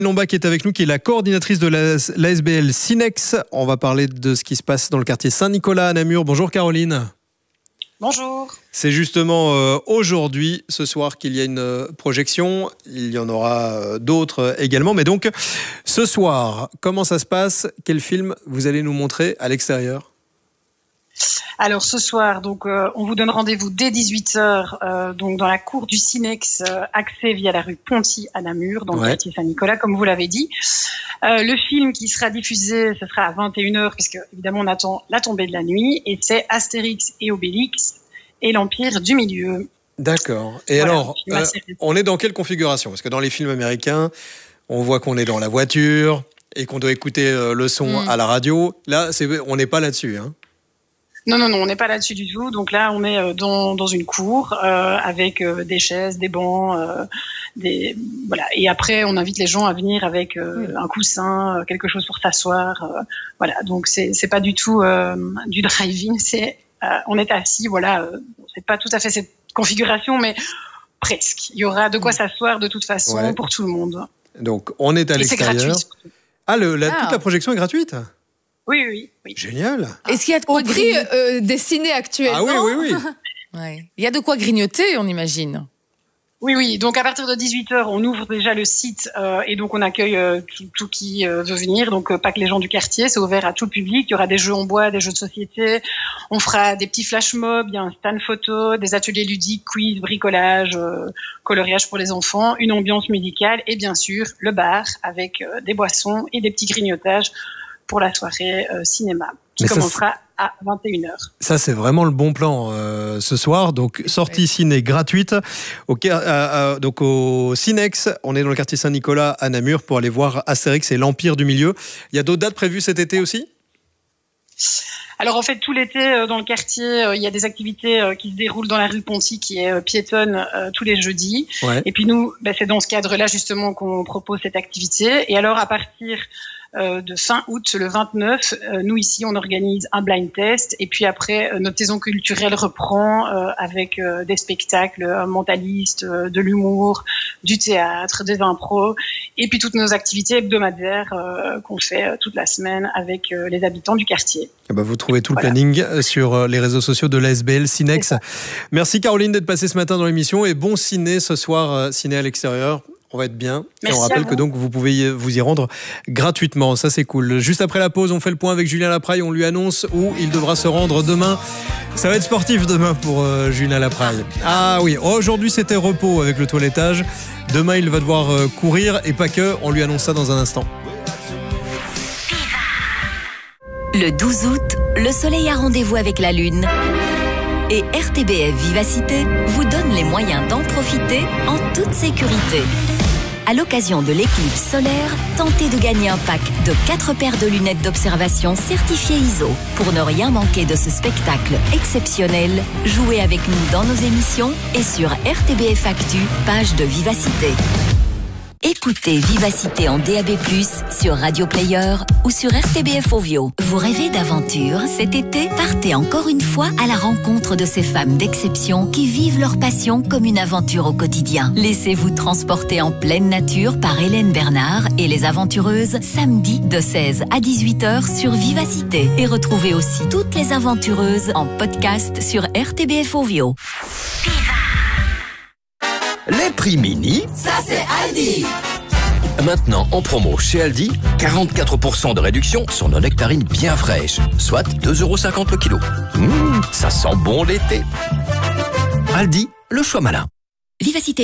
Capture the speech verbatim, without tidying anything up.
Lomba qui est avec nous, qui est la coordinatrice de l'A S B L Cinex. On va parler de ce qui se passe dans le quartier Saint-Nicolas à Namur. Bonjour Caroline. Bonjour. C'est justement euh, aujourd'hui, ce soir, qu'il y a une euh, projection. Il y en aura euh, d'autres euh, également. Mais donc, ce soir, comment ça se passe? Quel film vous allez nous montrer à l'extérieur? Alors ce soir, donc, euh, on vous donne rendez-vous dès dix-huit heures euh, donc dans la cour du Cinex, euh, accès via la rue Ponty à Namur, dans le ouais. quartier Saint-Nicolas, comme vous l'avez dit. Euh, le film qui sera diffusé, ce sera à vingt et une heures, puisque évidemment on attend la tombée de la nuit, et c'est Astérix et Obélix et l'Empire du Milieu. D'accord. Et voilà, alors, euh, on est dans quelle configuration? Parce que dans les films américains, on voit qu'on est dans la voiture et qu'on doit écouter euh, le son mmh. à la radio. Là, c'est, on n'est pas là-dessus, hein? Non, non, non, on n'est pas là-dessus du tout. Donc là, on est dans, dans une cour euh, avec euh, des chaises, des bancs, euh, des voilà. Et après, on invite les gens à venir avec euh, oui. un coussin, quelque chose pour s'asseoir. Euh, voilà. Donc c'est c'est pas du tout euh, du drive-in. C'est euh, on est assis. Voilà. Euh, c'est pas tout à fait cette configuration, mais presque. Il y aura de quoi s'asseoir de toute façon ouais. pour tout le monde. Donc on est à l'extérieur. C'est gratuit. Ah, le, la, ah, toute la projection est gratuite. Oui, oui, oui. Génial. Est-ce qu'il y a de quoi gris euh, dessiner actuellement? Ah oui, oui, oui. Ouais. Il y a de quoi grignoter, on imagine. Oui, oui. Donc à partir de dix-huit heures, on ouvre déjà le site euh, et donc on accueille euh, tout, tout qui euh, veut venir. Donc euh, pas que les gens du quartier, c'est ouvert à tout le public. Il y aura des jeux en bois, des jeux de société. On fera des petits flash mobs, il y a un stand photo, des ateliers ludiques, quiz, bricolage, euh, coloriage pour les enfants, une ambiance musicale et bien sûr le bar avec euh, des boissons et des petits grignotages pour la soirée euh, cinéma qui Mais commencera ça, à vingt et une heures. Ça, c'est vraiment le bon plan euh, ce soir. Donc, sortie oui. ciné gratuite. Au, euh, euh, donc, au Cinex, on est dans le quartier Saint-Nicolas à Namur pour aller voir Astérix et l'Empire du Milieu. Il y a d'autres dates prévues cet été aussi? Alors en fait, tout l'été, dans le quartier, il y a des activités qui se déroulent dans la rue Ponty, qui est piétonne tous les jeudis. Ouais. Et puis nous, ben, c'est dans ce cadre-là justement qu'on propose cette activité. Et alors à partir de fin août, le vingt-neuf, nous ici, on organise un blind test. Et puis après, notre saison culturelle reprend avec des spectacles mentalistes, de l'humour, du théâtre, des impros, et puis toutes nos activités hebdomadaires qu'on fait toute la semaine avec les habitants du quartier. Et ben vous trouvez tout voilà. le planning sur les réseaux sociaux de l'A S B L Cinex. Merci Caroline d'être passée ce matin dans l'émission et bon ciné ce soir, ciné à l'extérieur. On va être bien. Merci et on rappelle que donc vous pouvez vous y rendre gratuitement. Ça, c'est cool. Juste après la pause, on fait le point avec Julien Lapraille. On lui annonce où il devra se rendre demain. Ça va être sportif demain pour euh, Julien Lapraille. Ah oui, aujourd'hui, c'était repos avec le toilettage. Demain, il va devoir euh, courir et pas que. On lui annonce ça dans un instant. Le douze août, le soleil a rendez-vous avec la lune. Et R T B F Vivacité vous donne les moyens d'en profiter en toute sécurité. À l'occasion de l'éclipse solaire, tentez de gagner un pack de quatre paires de lunettes d'observation certifiées I S O. Pour ne rien manquer de ce spectacle exceptionnel, jouez avec nous dans nos émissions et sur R T B F Actu, page de Vivacité. Écoutez Vivacité en D A B plus, sur Radio Player ou sur R T B F Ovio. Vous rêvez d'aventure cet été? Partez encore une fois à la rencontre de ces femmes d'exception qui vivent leur passion comme une aventure au quotidien. Laissez-vous transporter en pleine nature par Hélène Bernard et les aventureuses samedi de seize à dix-huit heures sur Vivacité. Et retrouvez aussi toutes les aventureuses en podcast sur R T B F Ovio. Les prix mini, ça c'est Aldi. Maintenant en promo chez Aldi, quarante-quatre pour cent de réduction sur nos nectarines bien fraîches, soit deux euros cinquante le kilo. Mmh, ça sent bon l'été. Aldi, le choix malin. Vivacité.